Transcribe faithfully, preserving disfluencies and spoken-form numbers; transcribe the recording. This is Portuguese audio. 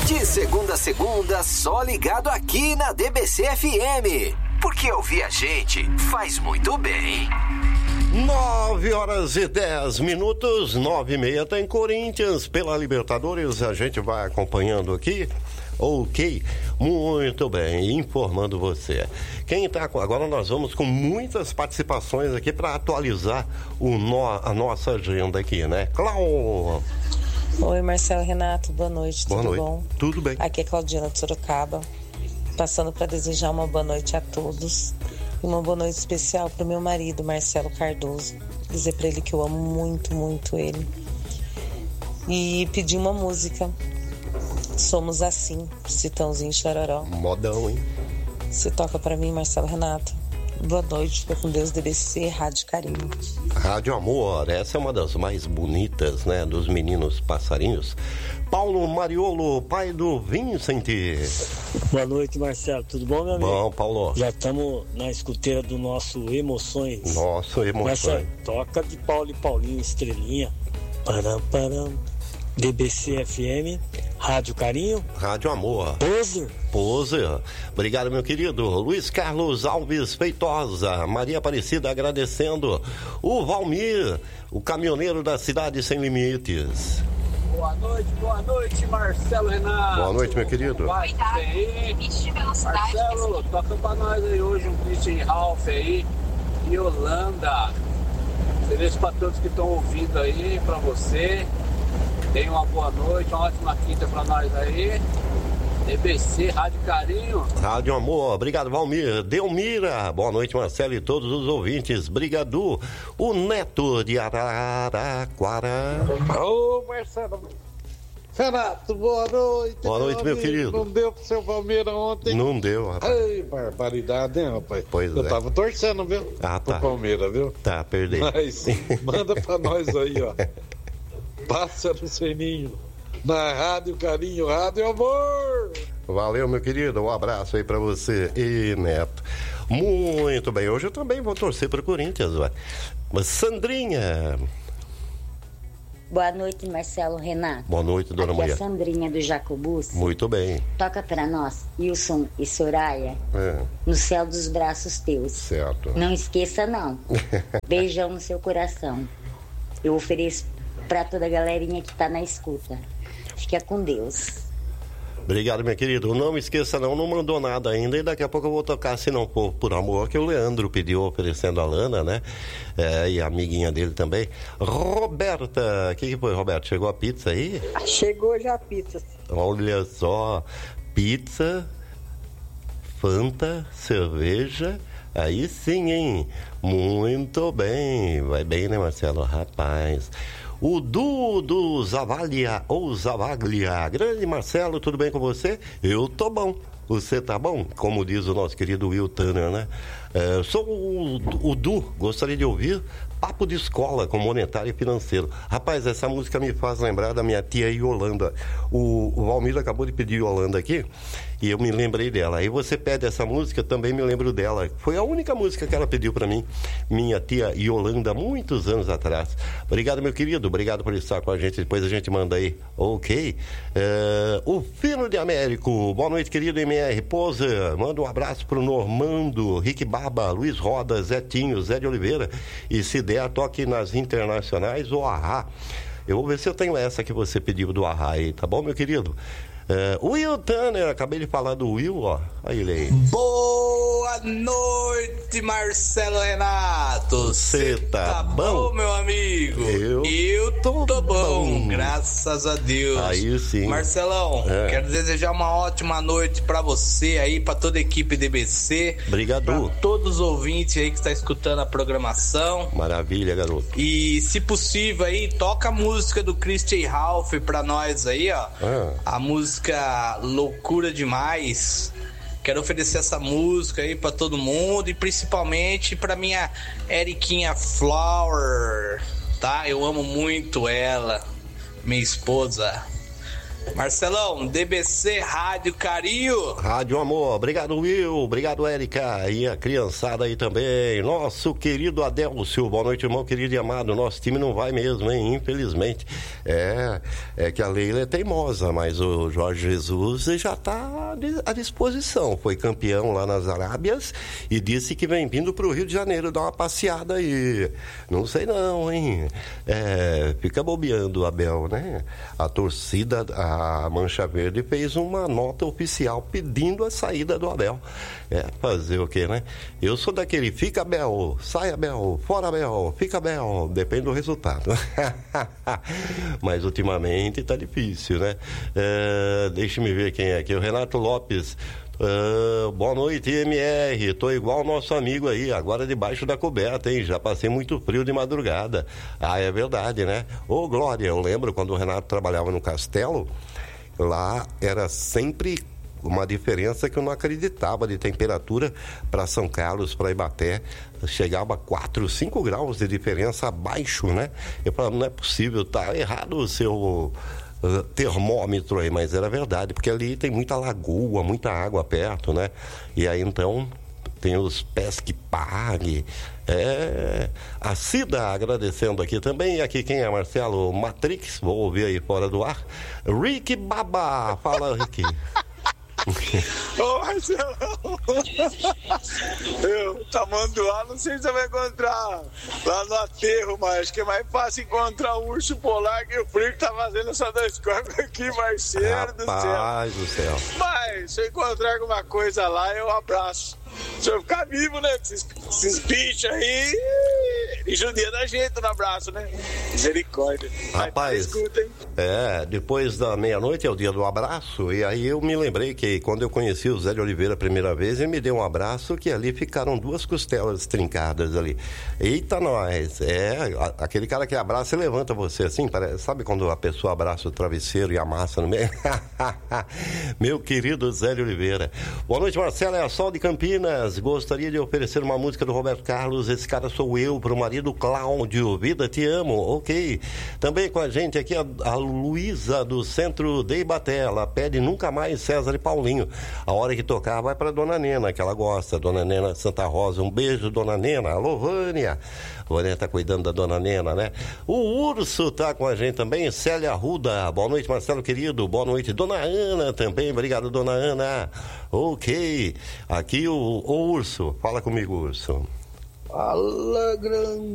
De segunda a segunda, só ligado aqui na D B C F M. Porque ouvir a gente faz muito bem. Nove horas e dez minutos, nove e meia tem Corinthians pela Libertadores. A gente vai acompanhando aqui. Ok, muito bem, informando você. Quem tá com... Agora nós vamos com muitas participações aqui para atualizar o no... a nossa agenda aqui, né? Clau! Oi, Marcelo, Renato, boa noite, boa tudo noite. bom? Tudo bem. Aqui é Claudiana de Sorocaba, passando para desejar uma boa noite a todos e uma boa noite especial para o meu marido, Marcelo Cardoso. Dizer para ele que eu amo muito, muito ele. E pedir uma música. Somos Assim, Citãozinho Chororó. Modão, hein? Se toca pra mim, Marcelo Renato. Boa noite, fica com Deus, D B C, Rádio Carinho. Rádio Amor, essa é uma das mais bonitas, né? Dos meninos passarinhos. Paulo Mariolo, pai do Vincent. Boa noite, Marcelo, tudo bom, meu amigo? Bom, Paulo. Já estamos na escuteira do nosso Emoções. Nosso Emoções. Marcelo, toca de Paulo e Paulinho, Estrelinha. Param, param. D B C F M, Rádio Carinho. Rádio Amor. Poser. Poser. Obrigado, meu querido. Luiz Carlos Alves Feitosa. Maria Aparecida agradecendo. O Valmir, o caminhoneiro da Cidade Sem Limites. Boa noite, boa noite, Marcelo Renato. Boa noite, meu querido. Vai aí. Marcelo, toca pra nós aí hoje um Christian Ralph aí, Yolanda. Feliz pra todos que estão ouvindo aí, pra você. Tenha uma boa noite, uma ótima quinta pra nós aí. D B C, Rádio Carinho. Rádio Amor, obrigado, Valmir. Delmira, boa noite, Marcelo e todos os ouvintes. Brigadu, o Neto de Araraquara. Ô, Marcelo. Renato, boa noite. Boa noite, meu, meu querido. Não deu pro seu Palmeiras ontem? Não deu, rapaz. Ai, barbaridade, hein, rapaz? Pois Eu é. tava torcendo, viu? Ah, tá. Pro Palmeiras, viu? Tá, perdei. Mas manda pra nós aí, ó. Passa no sininho. Na Rádio Carinho, Rádio Amor. Valeu, meu querido. Um abraço aí pra você e Neto. Muito bem. Hoje eu também vou torcer pro Corinthians, vai. Mas Sandrinha. Boa noite, Marcelo Renato. Boa noite, dona Aqui Maria. É a Sandrinha do Jacobus. Muito bem. Toca pra nós, Wilson e Soraya, é. No céu dos braços teus. Certo. Não esqueça, não. Beijão no seu coração. Eu ofereço pra toda a galerinha que tá na escuta. Fica com Deus. Obrigado, minha querida. Não me esqueça, não, não mandou nada ainda. E daqui a pouco eu vou tocar, se não for por amor, que o Leandro pediu, oferecendo a Lana, né? É, e a amiguinha dele também. Roberta, o que, que foi, Roberto? Chegou a pizza aí? Chegou já a pizza. Olha só, pizza, Fanta, cerveja. Aí sim, hein? Muito bem. Vai bem, né, Marcelo? Rapaz. O Du do Zavaglia, ou Zavaglia. Grande Marcelo, tudo bem com você? Eu tô bom. Você tá bom? Como diz o nosso querido Will Tanner, né? É, sou o, o Du, gostaria de ouvir Papo de Escola com Monetário e Financeiro. Rapaz, essa música me faz lembrar da minha tia Yolanda. O, o Valmir acabou de pedir Yolanda aqui e eu me lembrei dela. Aí você pede essa música, também me lembro dela. Foi a única música que ela pediu pra mim, minha tia Yolanda, muitos anos atrás. Obrigado, meu querido, obrigado por estar com a gente. Depois a gente manda aí, ok? É, o Fino de Américo, boa noite, querido M R Poser. Manda um abraço pro Normando, Rick Barba, Luiz Roda, Zetinho, Zé de Oliveira. E se der, toque nas internacionais ou Ahá. Eu vou ver se eu tenho essa que você pediu do Ahá aí, tá bom, meu querido? Uh, Will Tanner, acabei de falar do Will, ó. Olha ele aí. Boa noite, Marcelo Renato. Você tá, tá bom, meu amigo? Eu, Eu tô, tô bom, bom, graças a Deus. Aí sim. Marcelão, é. quero desejar uma ótima noite pra você aí, pra toda a equipe D B C. Obrigado. Pra todos os ouvintes aí que está escutando a programação. Maravilha, garoto. E, se possível aí, toca a música do Christian Ralph pra nós aí, ó. Ah. A música Loucura Demais. Quero oferecer essa música aí pra todo mundo e principalmente pra minha Eriquinha Flower, tá? Eu amo muito ela, minha esposa. Marcelão, D B C Rádio Carinho. Rádio Amor, obrigado Will, obrigado Érica e a criançada aí também. Nosso querido Adélcio, boa noite irmão querido e amado, nosso time não vai mesmo, hein, infelizmente. É, é que a Leila é teimosa, mas o Jorge Jesus já está à disposição, foi campeão lá nas Arábias e disse que vem vindo para o Rio de Janeiro dar uma passeada aí. Não sei não, hein, é, fica bobeando o Abel, né? A torcida, a A Mancha Verde fez uma nota oficial pedindo a saída do Abel. É, fazer o quê, né? Eu sou daquele, fica Abel, sai Abel, fora Abel, fica Abel, depende do resultado. Mas ultimamente tá difícil, né? É, deixa-me ver quem é aqui, o Renato Lopes. Uh, boa noite, M R. Tô igual o nosso amigo aí, agora debaixo da coberta, hein? Já passei muito frio de madrugada. Ah, é verdade, né? Ô, Glória, eu lembro quando o Renato trabalhava no Castelo, lá era sempre uma diferença que eu não acreditava de temperatura para São Carlos, para Ibaté. Chegava a quatro, cinco graus de diferença abaixo, né? Eu falava, não é possível, tá errado o seu termômetro aí, mas era verdade, porque ali tem muita lagoa, muita água perto, né? E aí então tem os pés que pague. É, a Cida agradecendo aqui também. E aqui quem é, Marcelo? Matrix, vou ouvir aí fora do ar. Rick Baba, fala Rick. Ô Marcelo, eu, tamanduá, não sei se você vai encontrar lá no aterro, mas acho que é mais fácil encontrar o urso polar que o frio que tá fazendo essa dois corpos aqui, Marcelo do céu. Rapaz do céu. Mas se eu encontrar alguma coisa lá, eu abraço. Se eu ficar vivo, né? Esses, esses bichos aí, e judia da gente no abraço, né? Misericórdia. Rapaz, escuta, é, depois da meia-noite é o dia do abraço, e aí eu me lembrei que quando eu conheci o Zé de Oliveira a primeira vez, ele me deu um abraço que ali ficaram duas costelas trincadas ali. Eita nós, é, a, aquele cara que abraça e levanta você assim, parece, sabe quando a pessoa abraça o travesseiro e amassa no meio? Meu querido Zé de Oliveira. Boa noite, Marcelo, é a Sol de Campinas. Gostaria de oferecer uma música do Roberto Carlos, Esse Cara Sou Eu, pro marido Cláudio, Vida Te Amo, ok. Também com a gente aqui a, a Luísa do Centro de Ibaté, ela pede Nunca Mais César e Paulinho. A hora que tocar vai pra Dona Nena, que ela gosta, Dona Nena Santa Rosa, um beijo Dona Nena. Alô Vânia, Vânia tá cuidando da Dona Nena, né? O Urso tá com a gente também, Célia Arruda, boa noite Marcelo querido, boa noite Dona Ana também, obrigado Dona Ana. Ok, aqui o, o Urso, fala comigo Urso. Fala, grande